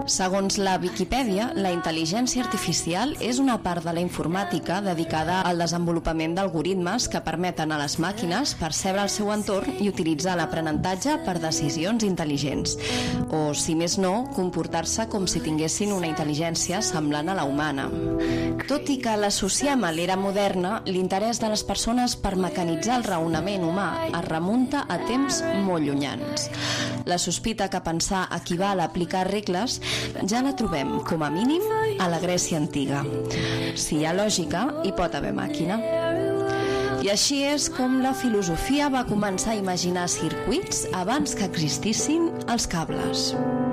Segons la Viquipèdia, la intel·ligència artificial és una part de la informàtica dedicada al desenvolupament d'algoritmes que permeten a les màquines percebre el seu entorn i utilitzar l'aprenentatge per decisions intel·ligents, o, si més no, comportar-se com si tinguessin una intel·ligència semblant a la humana. Tot i que l'associem a l'era moderna, l'interès de les persones per mecanitzar el raonament humà es remunta a temps molt llunyans. La sospita que pensar equival a aplicar regles ja la trobem, com a mínim, a la Grècia antiga. Si hi ha lògica, hi pot haver màquina. I així és com la filosofia va començar a imaginar circuits abans que existissin els cables.